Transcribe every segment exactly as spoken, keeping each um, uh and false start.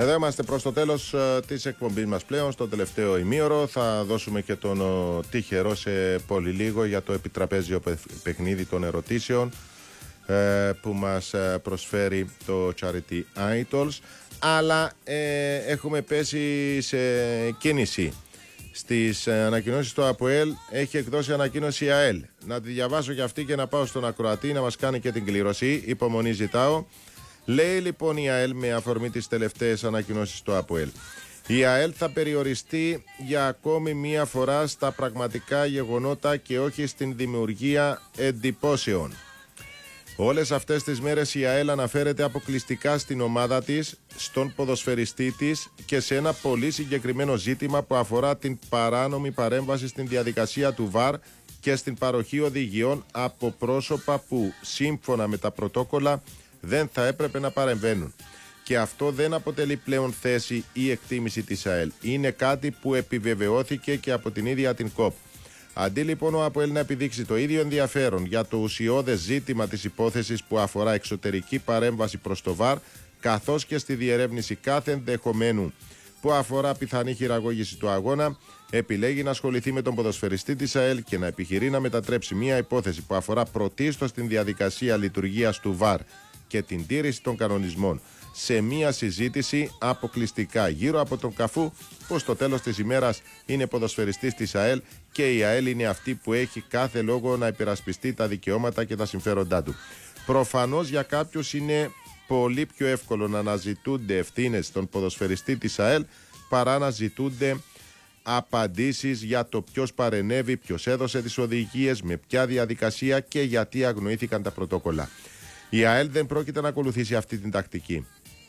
Εδώ είμαστε προς το τέλος uh, της εκπομπής μας πλέον, στο τελευταίο ημίωρο. Θα δώσουμε και τον uh, τυχερό σε πολύ λίγο για το επιτραπέζιο παιχνίδι των ερωτήσεων uh, που μας uh, προσφέρει το Charity Idols. Αλλά ε, έχουμε πέσει σε κίνηση. Στις ε, ανακοινώσεις του ΑΠΟΕΛ έχει εκδώσει ανακοίνωση η ΑΕΛ. Να τη διαβάσω για αυτή και να πάω στον ακροατή να μας κάνει και την κλήρωση. Υπομονή ζητάω. Λέει λοιπόν η ΑΕΛ με αφορμή τις τελευταίες ανακοινώσεις του ΑΠΟΕΛ. Η ΑΕΛ θα περιοριστεί για ακόμη μία φορά στα πραγματικά γεγονότα και όχι στην δημιουργία εντυπώσεων. Όλες αυτές τις μέρες η ΑΕΛ αναφέρεται αποκλειστικά στην ομάδα της, στον ποδοσφαιριστή της και σε ένα πολύ συγκεκριμένο ζήτημα που αφορά την παράνομη παρέμβαση στην διαδικασία του ΒΑΡ και στην παροχή οδηγιών από πρόσωπα που σύμφωνα με τα πρωτόκολλα δεν θα έπρεπε να παρεμβαίνουν. Και αυτό δεν αποτελεί πλέον θέση ή εκτίμηση της ΑΕΛ. Είναι κάτι που επιβεβαιώθηκε και από την ίδια την ΚΟΠ. Αντί λοιπόν ο ΑΠΟΕΛ να επιδείξει το ίδιο ενδιαφέρον για το ουσιώδες ζήτημα της υπόθεσης που αφορά εξωτερική παρέμβαση προς το ΒΑΡ, καθώς και στη διερεύνηση κάθε ενδεχομένου που αφορά πιθανή χειραγώγηση του αγώνα, επιλέγει να ασχοληθεί με τον ποδοσφαιριστή της ΑΕΛ και να επιχειρεί να μετατρέψει μια υπόθεση που αφορά πρωτίστως την διαδικασία λειτουργίας του ΒΑΡ και την τήρηση των κανονισμών σε μια συζήτηση αποκλειστικά γύρω από τον Καφού, που στο τέλος της ημέρας είναι ποδοσφαιριστής της ΑΕΛ και η ΑΕΛ είναι αυτή που έχει κάθε λόγο να υπερασπιστεί τα δικαιώματα και τα συμφέροντά του. Προφανώς για κάποιους είναι πολύ πιο εύκολο να αναζητούνται ευθύνες στον ποδοσφαιριστή της ΑΕΛ παρά να ζητούνται απαντήσεις για το ποιος παρενέβη, ποιος έδωσε τις οδηγίες, με ποια διαδικασία και γιατί αγνοήθηκαν τα πρωτόκολλα. Η ΑΕΛ δεν πρόκειται να ακολουθήσει αυτή την τακτική.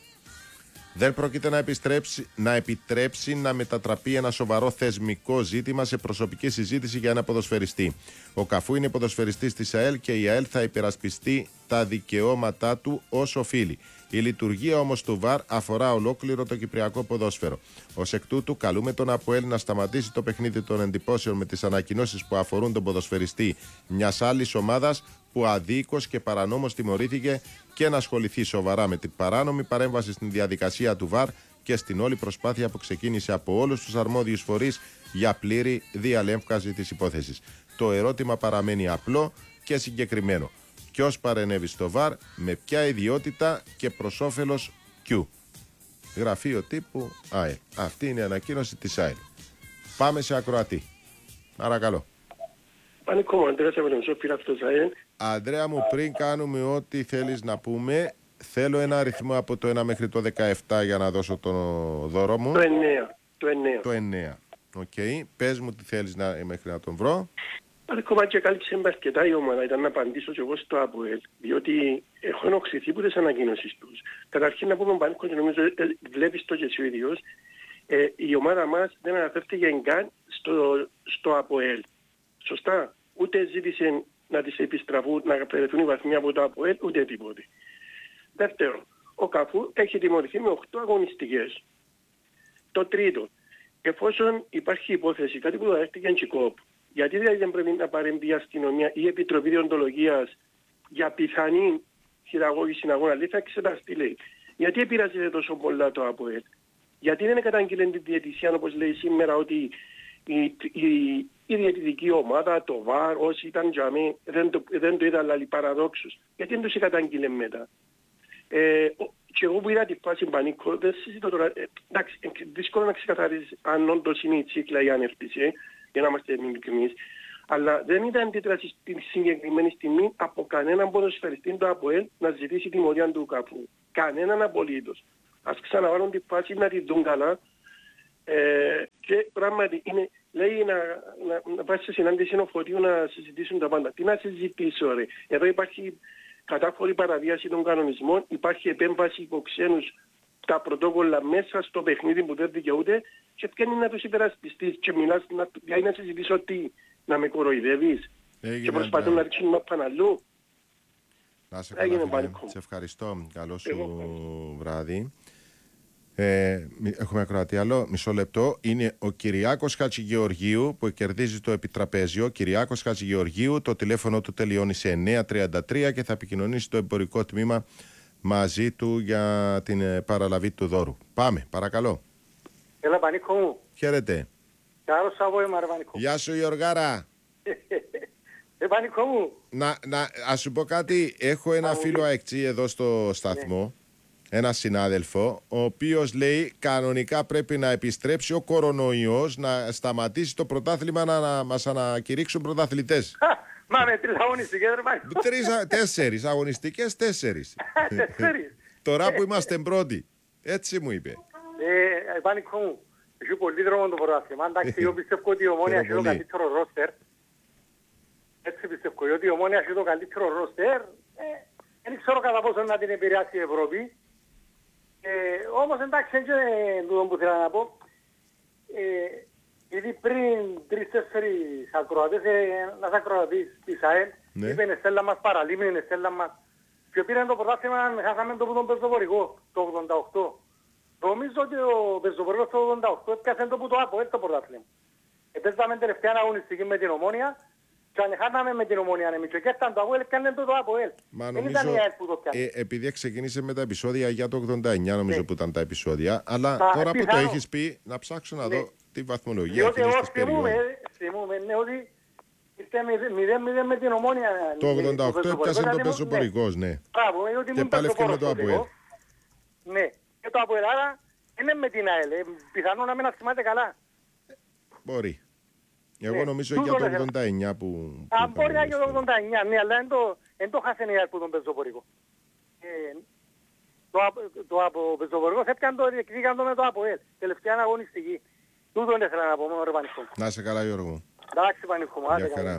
Δεν πρόκειται να, επιστρέψει, να επιτρέψει να μετατραπεί ένα σοβαρό θεσμικό ζήτημα σε προσωπική συζήτηση για ένα ποδοσφαιριστή. Ο Καφού είναι ποδοσφαιριστής της ΑΕΛ και η ΑΕΛ θα υπερασπιστεί τα δικαιώματά του ως οφείλει. Η λειτουργία όμως του ΒΑΡ αφορά ολόκληρο το κυπριακό ποδόσφαιρο. Ως εκ τούτου, καλούμε τον ΑΠΟΕΛ να σταματήσει το παιχνίδι των εντυπώσεων με τις ανακοινώσεις που αφορούν τον ποδοσφαιριστή μιας άλλης ομάδας που αδίκως και παρανόμως τιμωρήθηκε και να ασχοληθεί σοβαρά με την παράνομη παρέμβαση στην διαδικασία του ΒΑΡ και στην όλη προσπάθεια που ξεκίνησε από όλους τους αρμόδιους φορείς για πλήρη διαλέμφκαση της υπόθεσης. Το ερώτημα παραμένει απλό και συγκεκριμένο. Ποιος παρενέβη στο ΒΑΡ, με ποια ιδιότητα και προς όφελος ποιου? Γραφείο τύπου ΑΕΛ. Αυτή είναι η ανακοίνωση της ΑΕΛ. Πάμε σε ακροατή. Παρακαλώ. Ανδρέα μου, πριν κάνουμε ό,τι θέλεις να πούμε, θέλω ένα αριθμό από το ένα μέχρι το δεκαεπτά για να δώσω το δώρο μου. Το εννέα. Το εννέα. Το εννέα. Οκ. Okay. Πες μου τι θέλεις να, μέχρι να τον βρω. Ακόμα και κάλυψε με αρκετά η ομάδα, ήταν να απαντήσω και εγώ στο ΑΠΟΕΛ, διότι έχω ενοχληθεί από τις ανακοινώσεις τους. Καταρχήν να πούμε Πανίκο και νομίζω ε, βλέπεις το και εσύ ο ίδιος, ε, η ομάδα μας δεν αναφέρθηκε καν στο, στο ΑΠΟΕΛ. Σωστά. Ούτε ζήτησε να τις επιστραφούν, να αφαιρεθούν οι βαθμοί από το ΑΠΟΕΛ, ούτε τίποτε. Δεύτερον, ο Καφού έχει τιμωρηθεί με οκτώ αγωνιστικές. Το τρίτο, εφόσον υπάρχει υπόθεση, κάτι που το δέχτηκε η ΚΟΠ, γιατί δηλαδή δεν πρέπει να παρέμβει η αστυνομία ή η Επιτροπή Διοντολογίας για πιθανή χειραγώγηση αγώνα, λέει θα εξεταστεί, λέει. Γιατί επηρεάζεται τόσο πολλά το ΑΠΟΕΛ? Γιατί δεν καταγγείλεν την διαιτησία, όπως λέει σήμερα, ότι η, η, η διαιτητική ομάδα, το ΒΑΡ, όσοι ήταν για μέ, δεν το, δεν το είδαν άλλοι παραδόξους? Γιατί δεν τους καταγγείλεν μετά? Ε, και εγώ που είδα τη φάση Πανίκο, δεν συζητώ τώρα, ε, εντάξει, ε, δύσκολο να ξεκαθαρίσεις αν όντως είναι η τσίκλα ή αν έρθησε, για να είμαστε ειλικρινείς, αλλά δεν ήταν αντίδραση στη συγκεκριμένη στιγμή από κανέναν ποδοσφαιριστή του ΑΠΟΕΛ να ζητήσει τιμωρία του Καφού. Κανέναν απολύτως. Ας ξαναβάλουν τη φάση να τη δουν καλά ε, και πράγματι είναι, λέει να, να, να πάει σε συνάντηση νοφωτίου να συζητήσουν τα πάντα. Τι να συζητήσω ρε? Εδώ υπάρχει κατάφορη παραβίαση των κανονισμών, υπάρχει επέμβαση υπό ξένους τα πρωτόκολλα μέσα στο παιχνίδι που δεν δικαιούται και φτιάχνει να τους υπερασπιστείς και μιλάς να, για να συζητήσω τι, να με κοροϊδεύεις και προσπαθούν να ρίξουν μάπαν αλλού. Να σε καλά, σε ευχαριστώ. Καλό σου Εγώ, βράδυ. Ε, έχουμε ακροατή άλλο, μισό λεπτό. Είναι ο Κυριάκος Χατζηγεωργίου που κερδίζει το επιτραπέζιο. Κυριάκος Χατζηγεωργίου, το τηλέφωνο του τελειώνει σε εννιά τριάντα τρία και θα επικοινωνήσει το εμπορικό τμήμα μαζί του για την παραλαβή του δώρου. Πάμε, παρακαλώ. Έλα, Πανίκο μου. Χαίρετε. Καλώς απόγευμα, ρε Πανίκο. Γεια σου, Γιωργάρα. Ε, Πανίκο μου. Να, να, ας σου πω κάτι. Έχω ένα φίλο αεξί εδώ στο σταθμό. Ναι. Ένα συνάδελφο, ο οποίος λέει κανονικά πρέπει να επιστρέψει ο κορονοϊός, να σταματήσει το πρωτάθλημα, να, να μας ανακηρύξουν πρωταθλητές. Μα με τρεις αγωνιστικές, ρε Πανίκο. Τρεις, τέσσερις αγωνιστικές, τέσσερις. Τέσσερις. Τώρα που είμαστε πρώτοι. Έτσι μου είπε. Ε, Πανίκο μου. Έχει πολύ δρόμο το πρωτάθλημα. Εντάξει, εγώ πιστεύω ότι η Ομόνια έχει το καλύτερο ρόστερ. Έτσι πιστεύω ότι η Ομόνια έχει το καλύτερο ρόστερ. Δεν ξέρω κατά πόσο να την επηρεάσει η Ευρώπη. Ε, όμως εντάξει, δεν είναι τούτο που θέλω να πω. Ε, γιατί πριν τρεις-τέσσερις ακροατές, ε, ένας ακροατής της ΑΕΛ, ναι. είπε η στέλα μας, παραλίμνη η στέλα μας. Και πήραν το πρωτάθλημα, χάσαμε το που τον πεζοπορικό, το ογδόντα οκτώ. Νομίζω ότι ο πεζοπορικός το ογδόντα οκτώ έπιασε το που το ΑΠΟΕΛ το πρωτάθλημα. Επέζαμε τελευταία αγωνιστική με την Ομόνια. Και αν χάναμε με την Ομόνια ανεμίτσο και ήταν το ΑΠΟΕΛ, έκανε το το ΑΠΟΕΛ. Μα νομίζω, ε, επειδή ξεκίνησε με τα επεισόδια για το ογδόντα εννιά νομίζω ναι. που ήταν τα επεισόδια, αλλά τα τώρα πιθανό. Που το έχεις πει, να ψάξω να ναι. δω τη βαθμολογία. Διότι εγώ θυμούμαι, θυμούμαι ναι, ότι ήρθε μηδέν μηδέν με την Ομόνια. Το ογδόντα οκτώ έπιασε το πεζοπορικός, ναι. Και πάλι με το ΑΠΟΕΛ. Ναι, και το ΑΠΟΕΛ, άρα είναι με την ΑΕΛ. Πιθανό να μην θυμάται καλά. Μπορεί. Εγώ ναι, νομίζω για το ογδόντα εννιά που... Α, μπορεί να και το ογδόντα εννιά, ναι, αλλά δεν το χάσανε η ΑΕΛ που τον πεζοπορικό. Ε, το το από πεζοπορικό έπιαν το διεκδίκαν το με το ΑΠΟΕΛ. Τελευταία αγωνιστική. Τούτον ήθελα να πω μόνο ρε Πανικό. Να σε καλά Γιώργο. Εντάξει Πανικό μου, άντε καλά.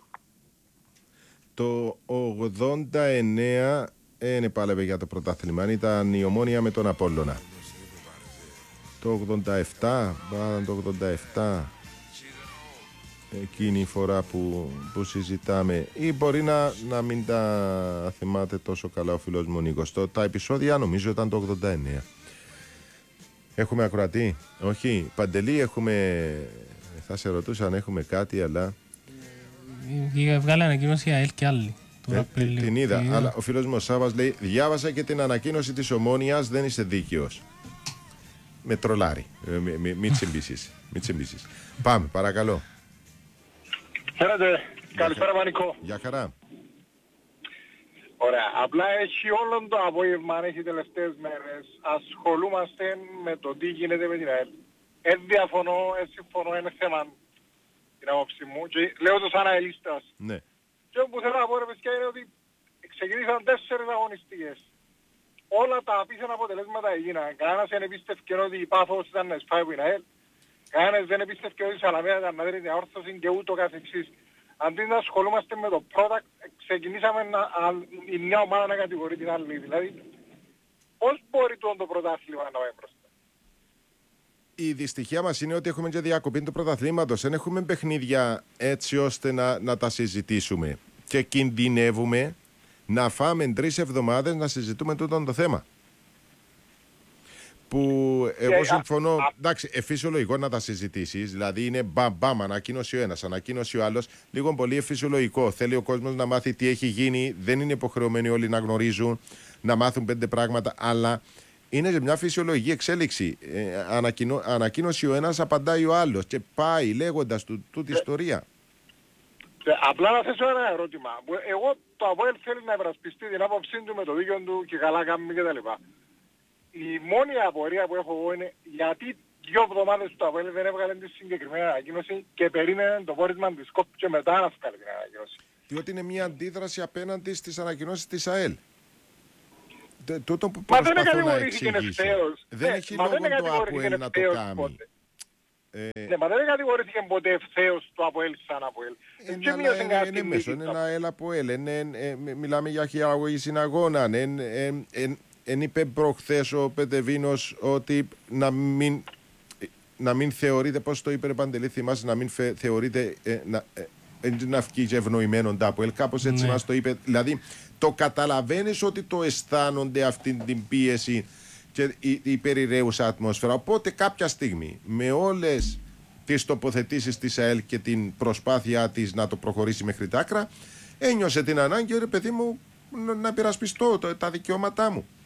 Το ογδόντα εννιά δεν πάλευε για το πρωτάθλημα, ήταν η Ομόνια με τον Απόλλωνα. Το ογδόντα επτά, πάνε το ογδόντα επτά... εκείνη η φορά που, που συζητάμε, ή μπορεί να, να μην τα θυμάται τόσο καλά ο φίλος μου Νίκος. Το, τα επεισόδια νομίζω ήταν το ογδόντα εννιά. Έχουμε ακροατή? Όχι. Παντελή, έχουμε... θα σε ρωτούσα αν έχουμε κάτι, αλλά... Βγάλε ανακοίνωση η ΑΕΛ και άλλοι. Ε, την, την είδα, είδα, αλλά ο φίλος μου ο Σάβας λέει διάβασα και την ανακοίνωση της Ομόνιας, δεν είσαι δίκαιος. Με τρολάρι. Μην μη, μη τσιμπήσεις. Μη τσιμπήσεις. Πάμε, παρακαλώ. Χαίρετε. Καλησπέρα Πανικό. Γεια χαρά. Ωραία. Απλά έχει όλο το απόγευμα, αν έχει τελευταίες μέρες, ασχολούμαστε με το τι γίνεται με την ΑΕΛ. Δεν διαφωνώ, δεν συμφωνώ, είναι θέμα την άποψη μου. Και λέω το σαν αελίστας. Ναι. Και που θέλω να πω ρε παιδιά είναι ότι ξεκινήσαν τέσσερις αγωνιστικές. Όλα τα απίθανα αποτελέσματα έγιναν. Κανένας δεν επίστευκε ότι η Πάφος ήταν να σπάει από την ΑΕΛ. Κανένας δεν επίστευκε ότι η Σαλαμία ήταν να δει την διαόρθωση και ούτω καθεξής. Αντί να ασχολούμαστε με το πρώτα, ξεκινήσαμε να, α, η μια ομάδα να κατηγορεί την άλλη. Δηλαδή, πώς μπορεί το, το πρωτάθλημα να πάει μπροστά? Η δυστυχία μας είναι ότι έχουμε και διακοπή του πρωταθλήματος. Δεν έχουμε παιχνίδια έτσι ώστε να, να τα συζητήσουμε. Και κινδυνεύουμε να φάμε τρεις εβδομάδες να συζητούμε τούτο το θέμα. Που εγώ συμφωνώ, εντάξει, εφυσιολογικό να τα συζητήσεις. Δηλαδή είναι μπαμ μπαμ, ανακοίνωση ο ένας, ανακοίνωση ο άλλος. Λίγο πολύ εφυσιολογικό. Θέλει ο κόσμος να μάθει τι έχει γίνει. Δεν είναι υποχρεωμένοι όλοι να γνωρίζουν, να μάθουν πέντε πράγματα. Αλλά είναι σε μια φυσιολογική εξέλιξη. Ε, ανακοινώ, ανακοίνωση ο ένας, απαντάει ο άλλος. Και πάει λέγοντας του, τούτη ιστορία. Απλά να θέσω ένα ερώτημα. Εγώ το ΑΠΟΕΛ θέλει να υπερασπιστεί την άποψή του με το δίκαιο του και καλά κάνουμε κτλ. Η μόνη απορία που έχω εγώ είναι γιατί δύο εβδομάδες του ΑΠΟΕΛ δεν έβγαλε τη συγκεκριμένη ανακοίνωση και περίμενε το πόρισμα της ΚΟΠ και μετά να βγάλει την ανακοίνωση. Διότι είναι μια αντίδραση απέναντι στις ανακοινώσεις της ΑΕΛ. Τούτο που μα δεν κατηγορήθηκε ευθέως. Δεν έχει λόγο το ΑΠΟΕΛ να το κάνει. Ε... Ναι, μα δεν κατηγορήθηκε ποτέ ευθέως το ΑΠΟΕΛ σαν ΑΠΟΕΛ. Είναι μέσο, είναι ένα ΑΕΛ ΑΠΟΕΛ. Μιλάμε για χειραγωγή συναγώνα. Εν είπε προχθές ο Πετεβίνος ότι να μην, να μην θεωρείται, πώς το είπε Παντελή, θυμάσαι, να μην φε, θεωρείται ε, να, ε, να βγει και ευνοημένον τα ΑΠΟΕΛ. Κάπως έτσι ναι. μας το είπε. Δηλαδή το καταλαβαίνεις ότι το αισθάνονται αυτή την πίεση και η, η περιραίουσα ατμόσφαιρα. Οπότε κάποια στιγμή με όλες τις τοποθετήσεις της ΑΕΛ και την προσπάθειά της να το προχωρήσει μέχρι τα άκρα, ένιωσε την ανάγκη, ρε παιδί μου, να υπερασπιστώ τα δικαιώματά μου.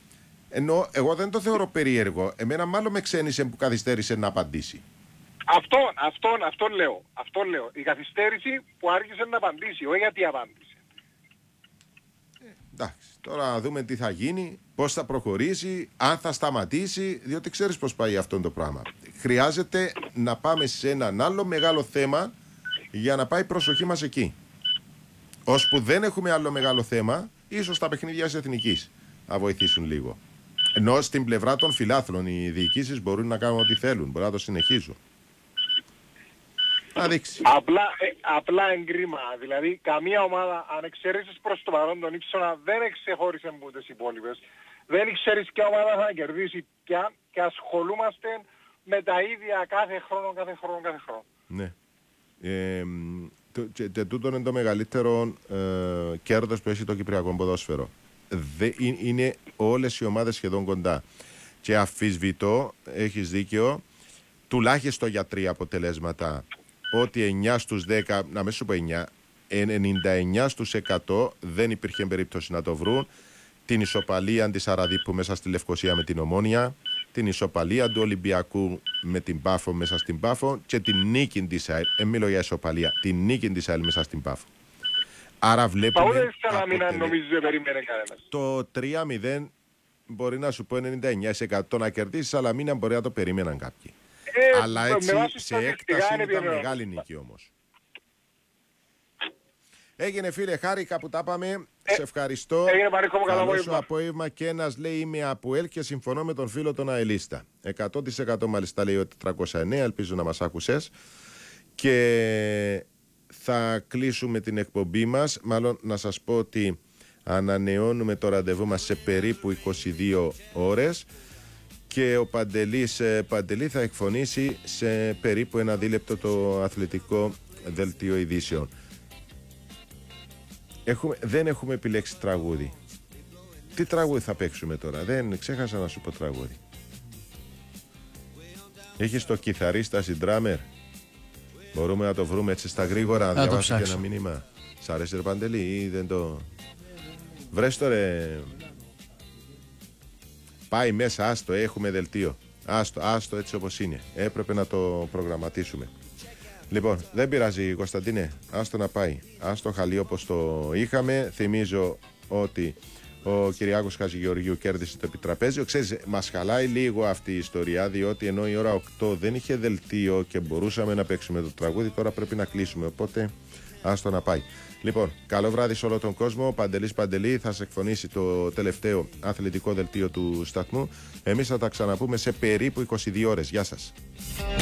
Ενώ εγώ δεν το θεωρώ περίεργο. Εμένα μάλλον με ξένησε που καθυστέρησε να απαντήσει. Αυτόν, αυτόν, αυτόν λέω. Αυτό λέω. Η καθυστέρηση που άρχισε να απαντήσει, όχι γιατί απάντησε. Ε, εντάξει, τώρα να δούμε τι θα γίνει, πώς θα προχωρήσει, αν θα σταματήσει, διότι ξέρεις πώς πάει αυτό το πράγμα. Χρειάζεται να πάμε σε έναν άλλο μεγάλο θέμα για να πάει η προσοχή μας εκεί. Ώσπου δεν έχουμε άλλο μεγάλο θέμα, ίσως τα παιχνίδια της Εθνικής να βοηθήσουν λίγο. Ενώ στην πλευρά των φιλάθλων οι διοικήσεις μπορούν να κάνουν ό,τι θέλουν, μπορούν να το συνεχίζουν. Να δείξει. Απλά, ε, απλά εγκρίμα. Δηλαδή, καμία ομάδα, αν εξαιρέσεις προς το παρόν τον Ήψονα, δεν εξεχώρισε από τις υπόλοιπες. Δεν ξέρεις ποια ομάδα θα κερδίσει πια και ασχολούμαστε με τα ίδια κάθε χρόνο, κάθε χρόνο, κάθε χρόνο. Ναι. Ε, το, και, και τούτο είναι το μεγαλύτερο ε, κέρδος που έχει το κυπριακό ποδόσφαιρο. Δε, είναι όλες οι ομάδες σχεδόν κοντά. Και αφισβητώ, έχεις δίκιο, τουλάχιστον για τρία αποτελέσματα, ότι εννιά στους δέκα, να μην σου πω εννιά, ενενήντα εννιά στους εκατό δεν υπήρχε περίπτωση να το βρουν. Την ισοπαλία της Αραδίπου μέσα στη Λευκοσία με την Ομόνια, την ισοπαλία του Ολυμπιακού με την Πάφο μέσα στην Πάφο και την νίκη της ΑΕΛ, ε, μιλώ για ισοπαλία, την νίκη της ΑΕΛ μέσα στην Πάφο. Άρα βλέπουμε... Παούδες ξαναμήνα νομίζω περίμενε κανένας. Το τρία μηδέν μπορεί να σου πω ενενήντα εννιά τοις εκατό να κερδίσεις, αλλά μην μπορεί να το περίμεναν κάποιοι. Ε, αλλά έτσι σε έκταση ήταν μεγάλη νίκη όμως. Έγινε φίλε, χάρηκα που τα πάμε. Ε, σε ευχαριστώ. Έγινε Μαρίκο μου, καλό απόγευμα. απόγευμα και ένας λέει είμαι από ΕΛ και συμφωνώ με τον φίλο τον Αελίστα. εκατό τοις εκατό μάλιστα λέει ο τετρακόσια εννέα, ελπίζω να μας άκουσες. Και θα κλείσουμε την εκπομπή μας. Μάλλον να σας πω ότι ανανεώνουμε το ραντεβού μας σε περίπου είκοσι δύο ώρες. Και ο Παντελής Παντελή θα εκφωνήσει σε περίπου ένα δίλεπτο το αθλητικό δελτίο ειδήσεων. Έχουμε, δεν έχουμε επιλέξει τραγούδι. Τι τραγούδι θα παίξουμε τώρα? Δεν ξέχασα να σου πω τραγούδι. Έχεις το κιθαρίστα συντράμερ? Μπορούμε να το βρούμε έτσι στα γρήγορα? Να διαβάσω και ένα μήνυμα. Σ' αρέσει ρε Παντελή ή δεν το... Βρες το ρε... Πάει μέσα, άστο, έχουμε δελτίο. Άστο, άστο έτσι όπως είναι. Έπρεπε να το προγραμματίσουμε. Λοιπόν, δεν πειράζει Κωνσταντίνε, άστο να πάει. Άστο χαλί όπως το είχαμε. Θυμίζω ότι ο Κυριάκος Χατζηγεωργίου κέρδισε το επιτραπέζιο. Ξέρεις, μας χαλάει λίγο αυτή η ιστορία, διότι ενώ η ώρα οκτώ δεν είχε δελτίο και μπορούσαμε να παίξουμε το τραγούδι, τώρα πρέπει να κλείσουμε. Οπότε, άστο να πάει. Λοιπόν, καλό βράδυ σε όλο τον κόσμο. Ο Παντελής Παντελή θα σε εκφωνήσει το τελευταίο αθλητικό δελτίο του σταθμού. Εμείς θα τα ξαναπούμε σε περίπου είκοσι δύο ώρες. Γεια σας.